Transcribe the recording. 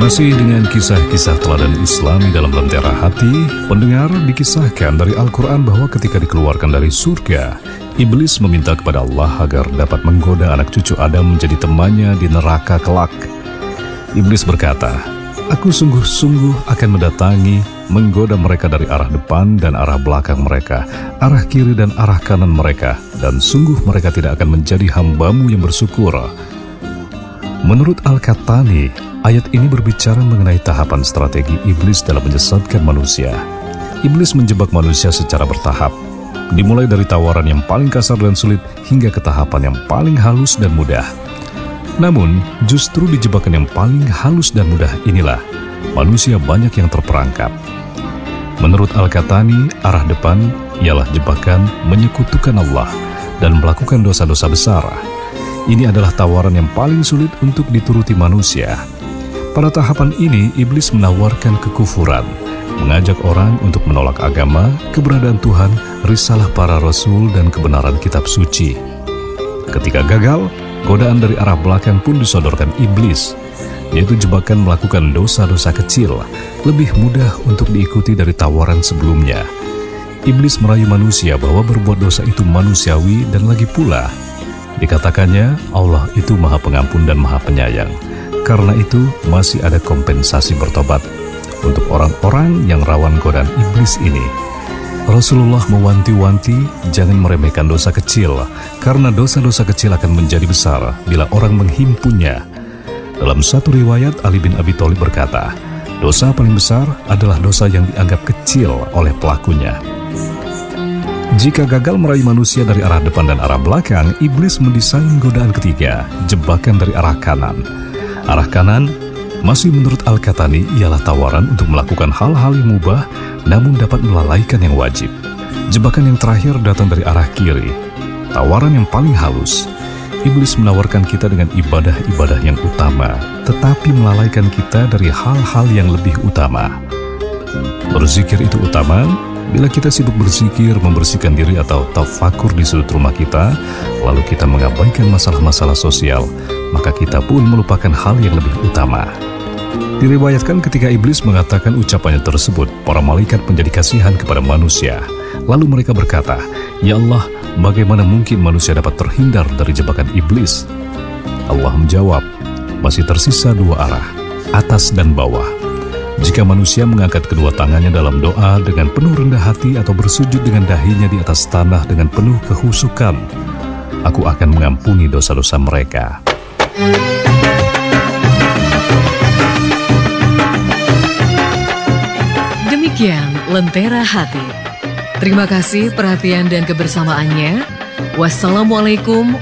Masih dengan kisah-kisah teladan Islami dalam Lentera Hati, pendengar, dikisahkan dari Al-Quran bahwa ketika dikeluarkan dari surga, iblis meminta kepada Allah agar dapat menggoda anak cucu Adam menjadi temannya di neraka kelak. Iblis berkata, "Aku sungguh-sungguh akan mendatangi, menggoda mereka dari arah depan dan arah belakang mereka, arah kiri dan arah kanan mereka, dan sungguh mereka tidak akan menjadi hamba-Mu yang bersyukur." Menurut Al-Qahtani, ayat ini berbicara mengenai tahapan strategi iblis dalam menyesatkan manusia. Iblis menjebak manusia secara bertahap, dimulai dari tawaran yang paling kasar dan sulit hingga ke tahapan yang paling halus dan mudah. Namun, justru di jebakan yang paling halus dan mudah inilah manusia banyak yang terperangkap. Menurut Al-Qahtani, arah depan ialah jebakan menyekutukan Allah dan melakukan dosa-dosa besar. Ini adalah tawaran yang paling sulit untuk dituruti manusia. Pada tahapan ini, iblis menawarkan kekufuran, mengajak orang untuk menolak agama, keberadaan Tuhan, risalah para rasul, dan kebenaran kitab suci. Ketika gagal, godaan dari arah belakang pun disodorkan iblis, yaitu jebakan melakukan dosa-dosa kecil, lebih mudah untuk diikuti dari tawaran sebelumnya. Iblis merayu manusia bahwa berbuat dosa itu manusiawi dan lagi pula dikatakannya Allah itu Maha Pengampun dan Maha Penyayang. Karena itu masih ada kompensasi bertobat untuk orang-orang yang rawan godaan iblis ini. Rasulullah mewanti-wanti jangan meremehkan dosa kecil, karena dosa-dosa kecil akan menjadi besar bila orang menghimpunnya. Dalam satu riwayat, Ali bin Abi Thalib berkata, dosa paling besar adalah dosa yang dianggap kecil oleh pelakunya. Jika gagal meraih manusia dari arah depan dan arah belakang, iblis mendesain godaan ketiga, jebakan dari arah kanan. Arah kanan, masih menurut Al-Qahtani, ialah tawaran untuk melakukan hal-hal yang mubah, namun dapat melalaikan yang wajib. Jebakan yang terakhir datang dari arah kiri, tawaran yang paling halus. Iblis menawarkan kita dengan ibadah-ibadah yang utama, tetapi melalaikan kita dari hal-hal yang lebih utama. Berzikir itu utama. Bila kita sibuk berzikir, membersihkan diri atau tafakur di sudut rumah kita, lalu kita mengabaikan masalah-masalah sosial, maka kita pun melupakan hal yang lebih utama. Diriwayatkan ketika iblis mengatakan ucapannya tersebut, para malaikat menjadi kasihan kepada manusia. Lalu mereka berkata, "Ya Allah, bagaimana mungkin manusia dapat terhindar dari jebakan iblis?" Allah menjawab, "Masih tersisa dua arah, atas dan bawah. Jika manusia mengangkat kedua tangannya dalam doa dengan penuh rendah hati atau bersujud dengan dahinya di atas tanah dengan penuh kehusukan, Aku akan mengampuni dosa-dosa mereka." Demikian Lentera Hati. Terima kasih perhatian dan kebersamaannya. Wassalamualaikum